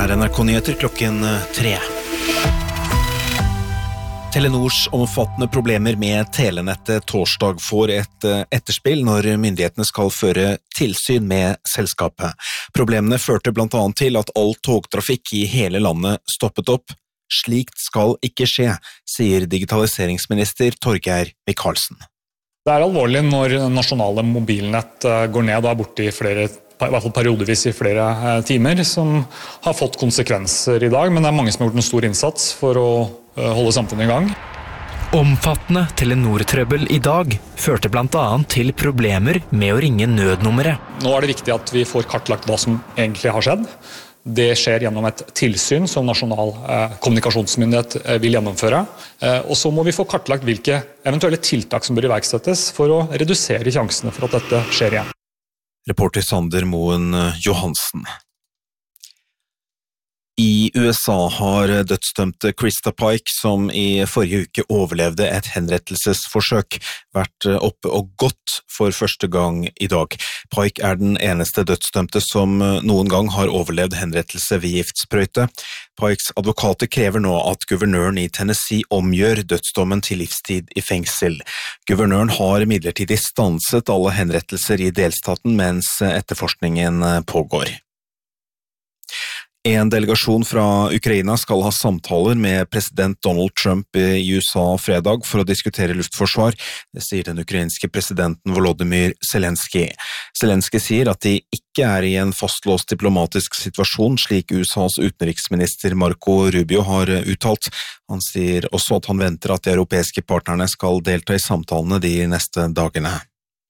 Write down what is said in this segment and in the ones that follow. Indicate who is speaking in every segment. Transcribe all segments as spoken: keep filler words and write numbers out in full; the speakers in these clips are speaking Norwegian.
Speaker 1: er N R K-nyheter klokken tre. Telenors omfattende problemer med telenettet torsdag får et etterspill når myndighetene skal føre tilsyn med selskapet. Problemene førte blant annet til at all togtrafikk i hele landet stoppet opp. Slikt skal ikke skje, sier digitaliseringsminister Torgeir Micaelsen.
Speaker 2: Det er alvorlig når nasjonale mobilnett går ned og er borte i flere, i hvert fall periodevis i flere timer, som har fått konsekvenser i dag, men det er mange som har gjort en stor innsats for å holde samfunnet i gang.
Speaker 3: Omfattende Telenor-trøbbel i dag førte blant annet til problemer med å ringe nødnummeret.
Speaker 2: Nå er det viktig at vi får kartlagt hva som egentlig har skjedd. Det skjer gjennom et tilsyn som nasjonal eh, kommunikasjonsmyndighet eh, vil gjennomføre. Eh, og så må vi få kartlagt hvilke eventuelle tiltak som bør iverksettes for å redusere sjansene for at dette skjer igjen.
Speaker 1: Reporter Sander Moen Johansen. I U S A har dødsdømte Krista Pike, som i forrige uke overlevde et henrettelsesforsøk, vært oppe og gått for første gang i dag. Pike er den eneste dødsdømte som noen gang har overlevd henrettelse ved giftsprøyte. Pikes advokater krever nå at guvernøren i Tennessee omgjør dødsdommen til livstid i fengsel. Guvernøren har midlertidig stanset alle henrettelser i delstaten mens etterforskningen pågår. En delegasjon fra Ukraina skal ha samtaler med president Donald Trump i U S A fredag for å diskutere luftforsvar, det sier den ukrainske presidenten Volodymyr Zelensky. Zelensky sier at de ikke er i en fastlåst diplomatisk situasjon, slik U S A's utenriksminister Marco Rubio har uttalt. Han sier også at han venter at de europeiske partnerne skal delta i samtalene de neste dagene.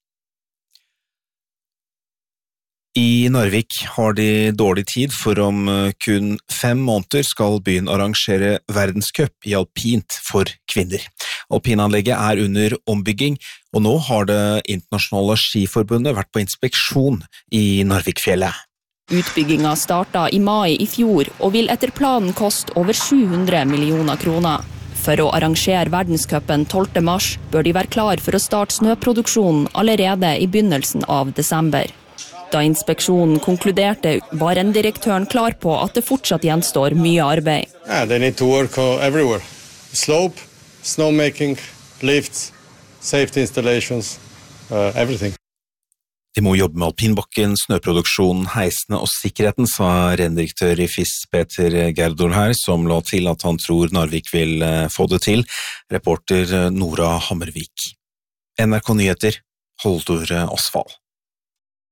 Speaker 1: I Narvik har de dårlig tid, for om kun fem måneder skal byen arrangere verdenscup i alpint for kvinner. Alpinanlegget er under ombygging, og nå har det internasjonale skiforbundet vært på inspeksjon i Narvikfjellet.
Speaker 4: Utbygginga startet i mai i fjor og vil etter planen koste over sju hundre millioner kroner. For å arrangere verdenscupen tolvte mars bør de være klar for å starte snøproduksjonen allerede i begynnelsen av desember. Da inspeksjonen konkluderte, var en direktøren klar på at det fortsatt gjenstår mye arbeid.
Speaker 5: Yeah, they need to work everywhere. Slope, snowmaking, lifts, safety installations, uh, everything.
Speaker 1: De må jobbe med alpinbakken, snøproduksjonen, heisene og sikkerheten, sa rendirektør i F I S Peter Gerdol her, som la til at han tror Narvik vil få det til. Reporter Nora Hammervik. N R K-nyheter, Holdur Osvald.